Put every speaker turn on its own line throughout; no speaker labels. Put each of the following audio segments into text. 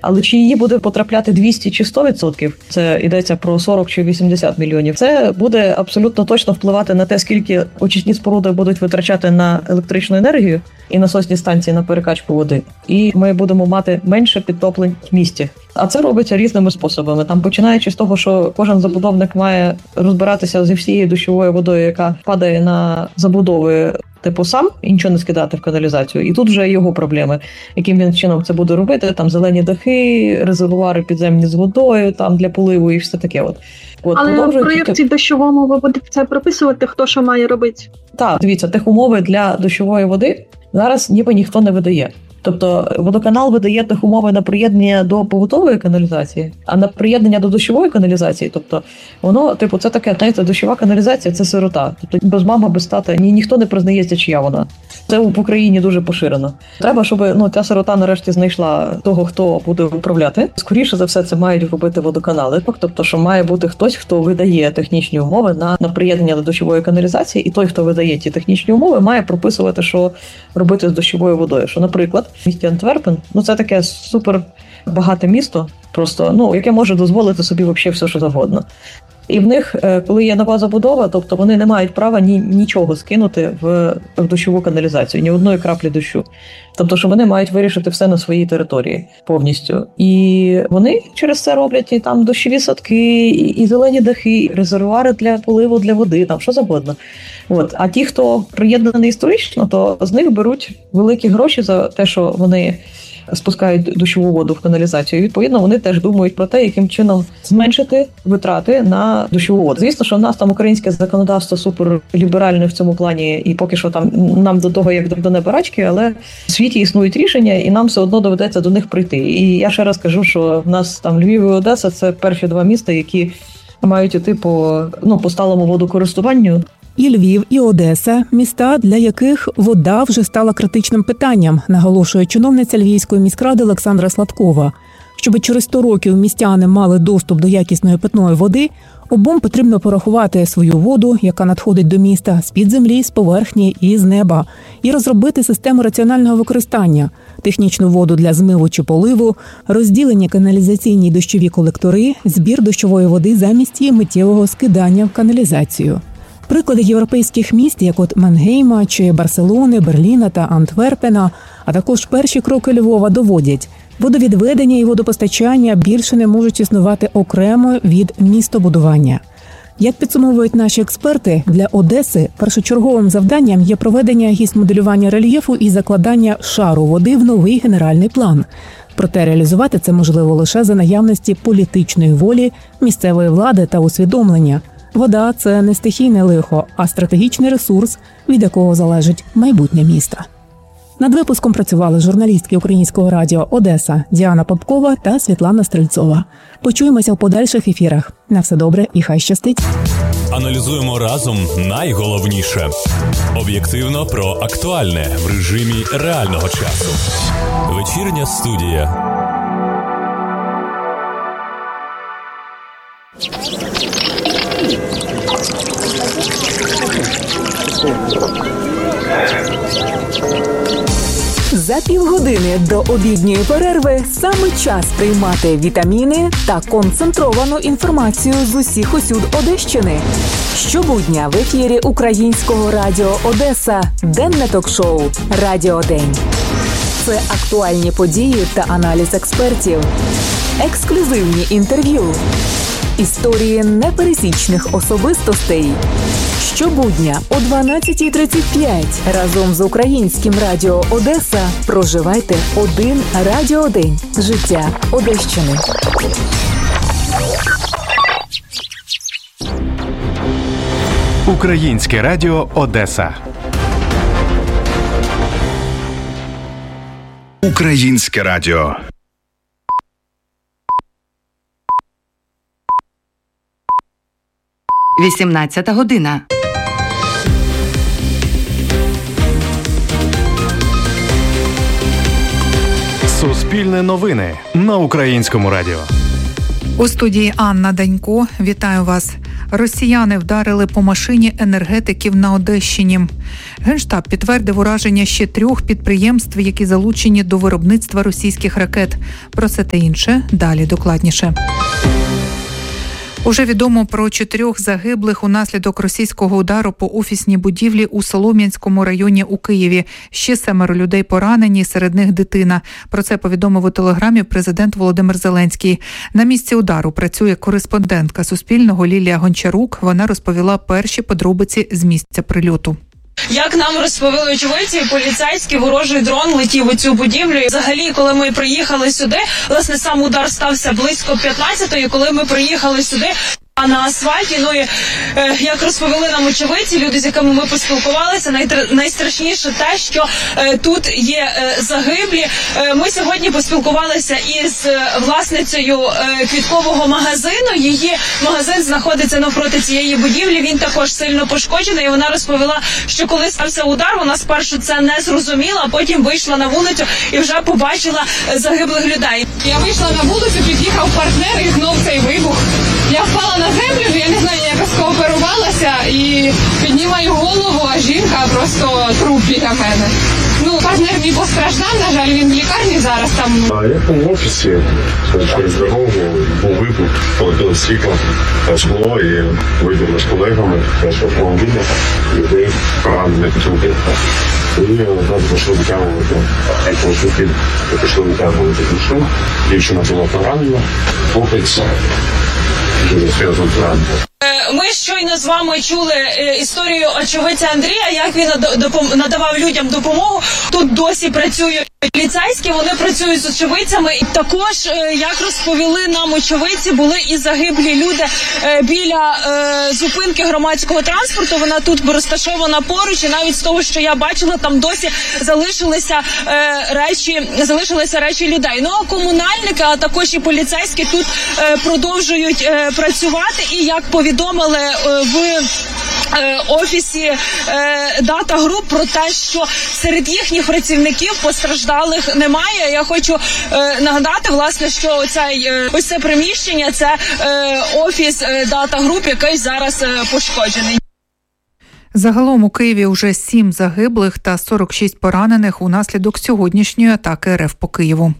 Але чи її буде потрапляти 200 чи 100%, це йдеться про 40 чи 80 мільйонів, це буде абсолютно точно впливати на те, скільки очисні споруди будуть витрачати на електричну енергію і насосні станції на перекачку води. І ми будемо мати менше підтоплень в місті. А це робиться різними способами. Там, починаючи з того, що кожен забудовник має розбиратися зі всією дощовою водою, яка падає на забудови, сам, і нічого не скидати в каналізацію. І тут вже його проблеми, яким він чином це буде робити. Там зелені дахи, резервуари підземні з водою, там для поливу і все таке.
Але в проєкті дощовому ви будете це прописувати, хто що має робити?
Так, дивіться, тих умови для дощової води зараз ніби ніхто не видає. Тобто водоканал видає тих умови на приєднання до побутової каналізації, а на приєднання до дощової каналізації, тобто воно, це таке, знаєте, дощова каналізація – це сирота. Тобто без мами, без тата, ніхто не признається, чия вона. Це в Україні дуже поширено. Треба, щоб ця сирота нарешті знайшла того, хто буде управляти. Скоріше за все, це мають робити водоканали. Тобто, що має бути хтось, хто видає технічні умови на приєднання до дощової каналізації, і той, хто видає ті технічні умови, має прописувати, що робити з дощовою водою. Що, наприклад, в місті Антверпен, це таке супер багате місто, просто, яке може дозволити собі взагалі все, що завгодно. І в них, коли є нова забудова, тобто вони не мають права нічого скинути в дощову каналізацію, ні одної краплі дощу. Тобто, що вони мають вирішити все на своїй території повністю. І вони через це роблять і там дощові садки, і зелені дахи, і резервуари для поливу, для води, там що завгодно. А ті, хто приєднаний історично, то з них беруть великі гроші за те, що вони спускають дощову воду в каналізацію. І, відповідно, вони теж думають про те, яким чином зменшити витрати на дощову воду. Звісно, що в нас там українське законодавство суперліберальне в цьому плані, і поки що там нам до того, як до небарачки, але в світі існують рішення, і нам все одно доведеться до них прийти. І я ще раз кажу, що в нас там Львів і Одеса – це перші два міста, які мають іти по сталому водокористуванню.
І Львів, і Одеса – міста, для яких вода вже стала критичним питанням, наголошує чиновниця Львівської міськради Олександра Сладкова. Щоб через 100 років містяни мали доступ до якісної питної води, обом потрібно порахувати свою воду, яка надходить до міста з-під землі, з поверхні і з неба, і розробити систему раціонального використання, технічну воду для змиву чи поливу, розділені каналізаційні дощові колектори, збір дощової води замість її миттєвого скидання в каналізацію. Приклади європейських міст, як от Мангейма чи Барселони, Берліна та Антверпена, а також перші кроки Львова доводять, водовідведення і водопостачання більше не можуть існувати окремо від містобудування. Як підсумовують наші експерти, для Одеси першочерговим завданням є проведення гість-моделювання рельєфу і закладання шару води в новий генеральний план. Проте реалізувати це можливо лише за наявності політичної волі, місцевої влади та усвідомлення. Вода – це не стихійне лихо, а стратегічний ресурс, від якого залежить майбутнє міста. Над випуском працювали журналістки Українського радіо «Одеса» Діана Попкова та Світлана Стрельцова. Почуємося в подальших ефірах. На все добре і хай щастить.
Аналізуємо разом найголовніше. Об'єктивно про актуальне в режимі реального часу. Вечірня студія.
За півгодини до обідньої перерви саме час приймати вітаміни та концентровану інформацію з усіх усюд Одещини. Щобудня в ефірі Українського радіо «Одеса» денне ток-шоу «Радіодень». Це актуальні події та аналіз експертів, ексклюзивні інтерв'ю, історії непересічних особистостей. Щобудня о 12:35 разом з Українським радіо «Одеса» проживайте один радіодень. Життя Одещини.
Українське радіо «Одеса». Українське радіо.
18 година.
Суспільне новини на Українському радіо.
У студії Анна Данько. Вітаю вас.
Росіяни вдарили по машині енергетиків на Одещині. Генштаб підтвердив ураження ще 3 підприємств, які залучені до виробництва російських ракет. Про це та інше далі докладніше. Уже відомо про 4 загиблих унаслідок російського удару по офісній будівлі у Солом'янському районі у Києві. Ще 7 людей поранені, серед них дитина. Про це повідомив у телеграмі президент Володимир Зеленський. На місці удару працює кореспондентка Суспільного Лілія Гончарук. Вона розповіла перші подробиці з місця прильоту.
Як нам розповіли очевидці, поліцейський ворожий дрон летів у цю будівлю. І взагалі, коли ми приїхали сюди, власне, сам удар стався близько 15-ї, коли ми приїхали сюди, а на асфальті, як розповіли нам очевидці, люди, з якими ми поспілкувалися, найстрашніше те, що тут є загиблі. Ми сьогодні поспілкувалися із власницею квіткового магазину. Її магазин знаходиться навпроти цієї будівлі, він також сильно пошкоджений. І вона розповіла, що коли стався удар, вона спершу це не зрозуміла, а потім вийшла на вулицю і вже побачила загиблих людей.
Я вийшла на вулицю, під'їхав партнер і знов цей вибух. Я впала на землю, я не знаю, якось скооперувалася і піднімаю голову, а жінка просто труп біля мене. Партнер мій постраждав, на жаль, він в лікарні зараз там.
Я в офісі, через дорогу, був вибух, полетіло світло, скло і вибігли з колегами, теж автомобіля, людей поранених трупи. І одразу пішли витягувати, пішли витягувати душу, дівчина була поранена, хлопець дуже серйозно поранений.
Ми щойно з вами чули історію очевидця Андрія, як він надавав людям допомогу. Тут досі працюють поліцейські, вони працюють з очевидцями. І також, як розповіли нам очевидці, були і загиблі люди біля зупинки громадського транспорту. Вона тут розташована поруч, і навіть з того, що я бачила, там досі залишилися речі людей. А комунальники, а також і поліцейські тут продовжують працювати. І як повідомили в офісі Data Group про те, що серед їхніх працівників постраждалих немає. Я хочу нагадати, власне, що ось це приміщення, це офіс Data Group, який зараз пошкоджений.
Загалом у Києві вже 7 загиблих та 46 поранених унаслідок сьогоднішньої атаки РФ по Києву.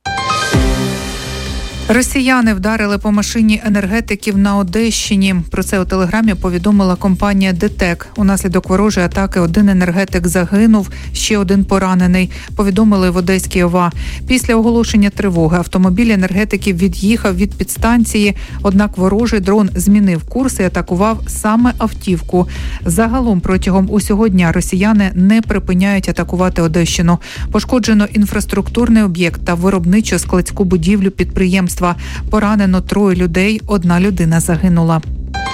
Росіяни вдарили по машині енергетиків на Одещині. Про це у телеграмі повідомила компанія ДТЕК. Унаслідок ворожої атаки 1 енергетик загинув, ще 1 поранений. Повідомили в Одеській ОВА. Після оголошення тривоги автомобіль енергетиків від'їхав від підстанції, однак ворожий дрон змінив курс і атакував саме автівку. Загалом протягом усього дня росіяни не припиняють атакувати Одещину. Пошкоджено інфраструктурний об'єкт та виробничо-складську будівлю підприємства. Поранено 3 людей, 1 людина загинула.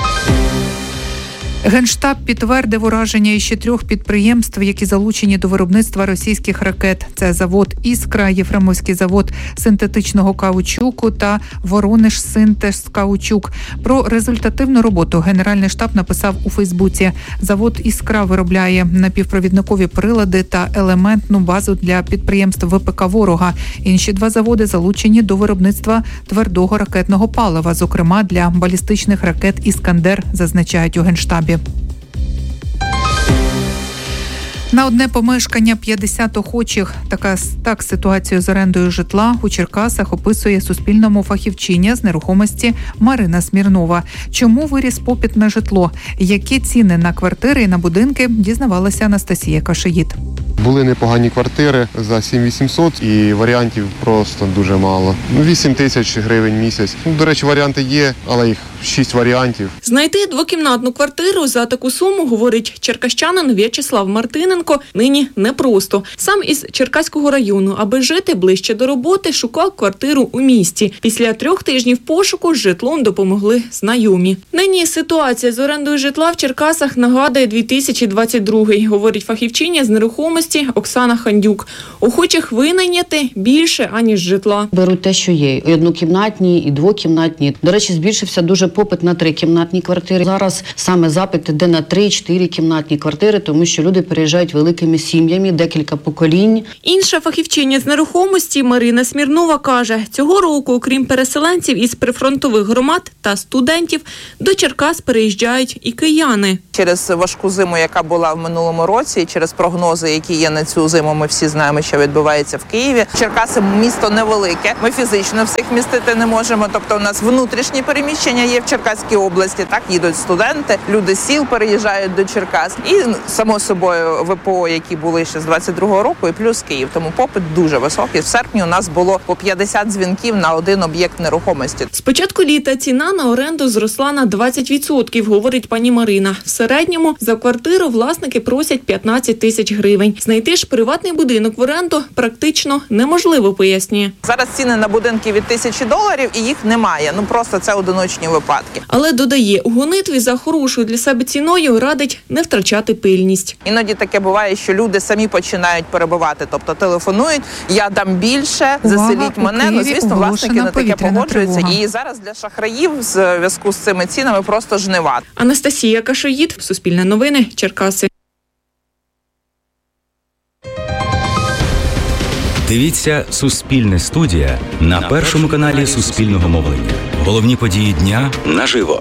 Генштаб підтвердив ураження іще 3 підприємств, які залучені до виробництва російських ракет. Це завод «Іскра», Єфремовський завод синтетичного каучуку та Воронеж-Синтез-Каучук. Про результативну роботу Генеральний штаб написав у Фейсбуці. Завод «Іскра» виробляє напівпровідникові прилади та елементну базу для підприємств ВПК ворога. Інші 2 заводи залучені до виробництва твердого ракетного палива, зокрема для балістичних ракет «Іскандер», зазначають у Генштабі. На одне помешкання 50 охочих. Так ситуацію з орендою житла у Черкасах описує Суспільному фахівчиня з нерухомості Марина Смірнова. Чому виріс попит на житло? Які ціни на квартири і на будинки, дізнавалася Анастасія Кашиїд.
Були непогані квартири за 7800 і варіантів просто дуже мало. 8 тисяч гривень місяць. До речі, варіанти є, але їх 6 варіантів.
Знайти двокімнатну квартиру за таку суму, говорить черкащанин В'ячеслав Мартиненко, нині непросто. Сам із Черкаського району, аби жити ближче до роботи, шукав квартиру у місті. Після 3 тижнів пошуку з житлом допомогли знайомі. Нині ситуація з орендою житла в Черкасах нагадує 2022, говорить фахівчиня з нерухомості Оксана Хандюк. Охочих винайняти більше, аніж житла.
Беруть те, що є. І однокімнатні, і двокімнатні. До речі, збільшився дуже дуже попит на 3-кімнатні квартири. Зараз саме запит іде на 3-4 кімнатні квартири, тому що люди переїжджають великими сім'ями, декілька поколінь.
Інша фахівчиня з нерухомості Марина Смірнова каже, цього року, окрім переселенців із прифронтових громад та студентів, до Черкас переїжджають і кияни.
Через важку зиму, яка була в минулому році, і через прогнози, які є на цю зиму, ми всі знаємо, що відбувається в Києві. Черкаси – місто невелике, ми фізично всіх містити не можемо, тобто у нас внутрішні переміщення є в Черкаській області, так, їдуть студенти, люди з сіл переїжджають до Черкас. І, само собою, ВПО, які були ще з 22-го року, і плюс Київ. Тому попит дуже високий. В серпні у нас було по 50 дзвінків на один об'єкт нерухомості.
З початку літа ціна на оренду зросла на 20%, говорить пані Марина. В середньому за квартиру власники просять 15 тисяч гривень. Знайти ж приватний будинок в оренду практично неможливо, пояснює.
Зараз ціни на будинки від $1000 і їх немає. Просто це одиночні випадки.
Але додає, у гонитві за хорошою для себе ціною радить не втрачати пильність.
Іноді таке буває, що люди самі починають перебивати, тобто телефонують, я дам більше, заселіть мене. Звісно, власники на таке погоджуються. І зараз для шахраїв в зв'язку з цими цінами просто жнива.
Анастасія Кашоїд, Суспільне новини, Черкаси.
Дивіться «Суспільне студія» на першому каналі Суспільного мовлення. Головні події дня наживо.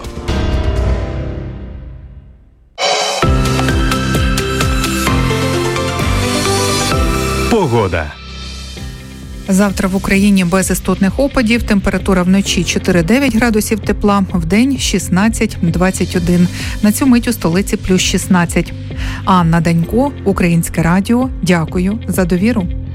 Погода.
Завтра в Україні без істотних опадів. Температура вночі 4-9 градусів тепла, вдень 16-21. На цю мить у столиці плюс 16. Анна Данько, Українське радіо. Дякую за довіру.